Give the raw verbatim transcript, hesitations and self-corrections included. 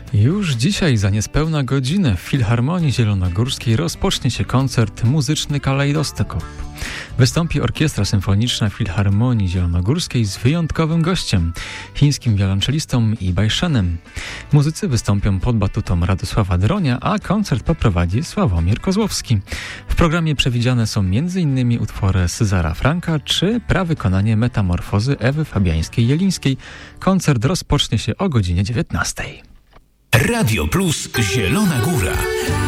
Już dzisiaj za niespełna godzinę w Filharmonii Zielonogórskiej rozpocznie się koncert muzyczny Kalejdoskop. Wystąpi Orkiestra Symfoniczna Filharmonii Zielonogórskiej z wyjątkowym gościem, chińskim wiolonczelistą Yi Baishenem. Muzycy wystąpią pod batutą Radosława Dronia, a koncert poprowadzi Sławomir Kozłowski. W programie przewidziane są między innymi utwory Cezara Franka czy prawykonanie Metamorfozy Ewy Fabiańskiej-Jelińskiej. Koncert rozpocznie się o godzinie dziewiętnastej. Radio Plus Zielona Góra.